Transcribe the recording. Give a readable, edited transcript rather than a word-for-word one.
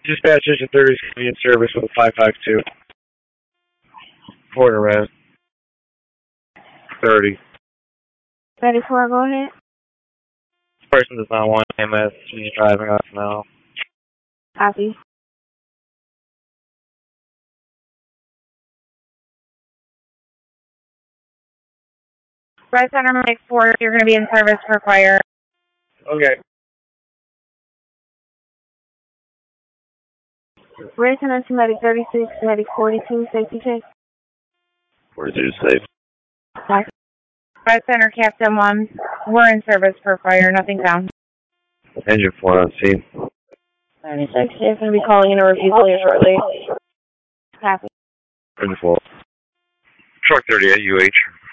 Dispatch Engine 30 is going to be in service with a 552. Port arrest. 30. 34, go ahead. This person does not want MS. She's driving off now. Copy. Red Center Mike 4, you're going to be in service for fire. Okay. Red Center to Medic 36, Medic 42, safety check. 42 safe. Red Center Captain 1, we're in service for fire, nothing down. Engine 4 on scene. 96, you're going to be calling in a review here shortly. Copy. Engine 4. Truck 38, UH.